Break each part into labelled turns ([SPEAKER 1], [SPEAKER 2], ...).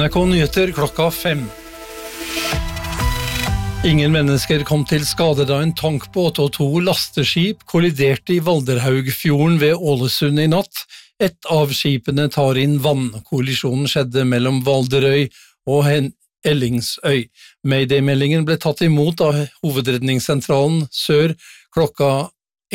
[SPEAKER 1] NRK Nyheter klokka 5. Ingen mennesker kom til skade da en tankbåt og 2 lasteskip kolliderte i Valderhaugfjorden ved Ålesund i natt. Et av skipene tar inn vann. Kollisjonen skjedde mellom Valderøy og Ellingsøy. Mayday-meldingen ble tatt imot av Hovedredningssentralen Sør klokka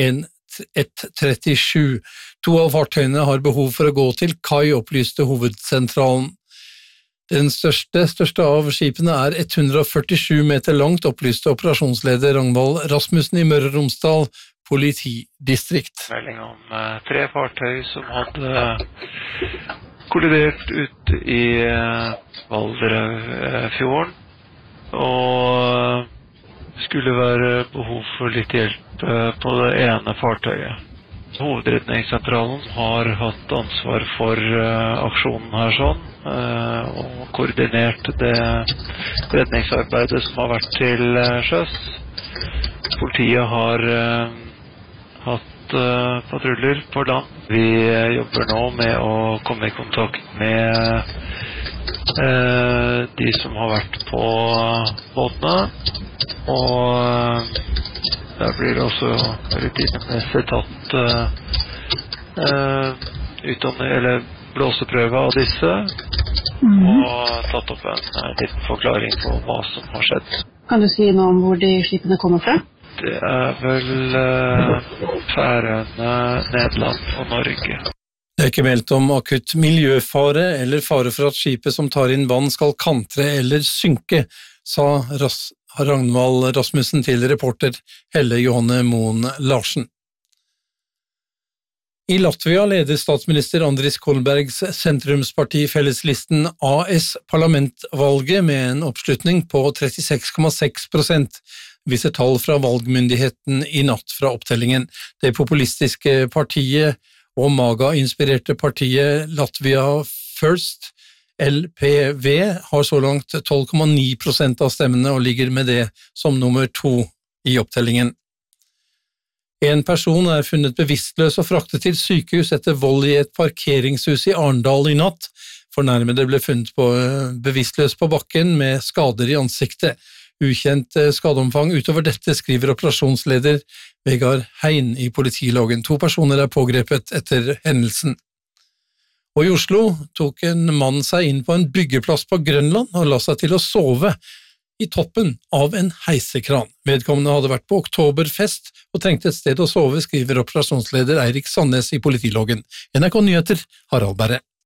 [SPEAKER 1] 1:37. 2 av fartøyene har behov for å gå til kai, opplyste hovedsentralen. Den største av skipene er 147 meter langt, opplyste operasjonsleder Ragnvald Rasmussen i Møre og Romsdal politidistrikt.
[SPEAKER 2] Melding om 3 fartøy som hadde kollidert ut i Valderhaugfjorden, og skulle være behov for litt hjelp på det ene fartøyet. Hovedredningssentralen har hatt ansvar for aksjonen her og koordinert det redningsarbeidet som har vært til sjøs. Politiet har hatt patruljer på land. Vi jobber nå med å komme i kontakt med de som har vært på båtene, og der blir det også rutinemessig tatt blåseprøve av disse, og tatt opp en liten forklaring på hva som har skjedd.
[SPEAKER 3] Kan du si noe om hvor de skipene kommer fra?
[SPEAKER 2] Det er vel Færøyene, Nederland og Norge.
[SPEAKER 1] Det er ikke meldt om akutt miljøfare eller fare for at skipet som tar inn vann skal kantre eller synke, sa Ragnvald Rasmussen til reporter Helle Johanne Moen Larsen. I Latvia leder statsminister Andris Kolbergs sentrumsparti Felleslisten AS parlamentvalget med en oppslutning på 36,6%, viser tall fra valgmyndigheten i natt fra opptellingen. Det populistiske partiet og MAGA-inspirerte partiet Latvia First, LPV, har så langt 12,9% av stemmene og ligger med det som nummer 2 i opptellingen. En person er funnet bevisstløs og fraktet til sykehus etter vold i et parkeringshus i Arendal i natt. Fornærmede ble funnet bevisstløs på bakken med skader i ansiktet. Ukjent skadeomfang utover dette, skriver operasjonsleder Vegard Hein i politiloggen. 2 personer er pågrepet etter hendelsen. Og i Oslo tok en mann seg inn på en byggeplass på Grønland og la seg til å sove i toppen av en heisekran. Vedkommende hadde vært på oktoberfest og trengte et sted å sove, skriver operasjonsleder Eirik Sandnes i politiloggen. NRK Nyheter, Harald Berre.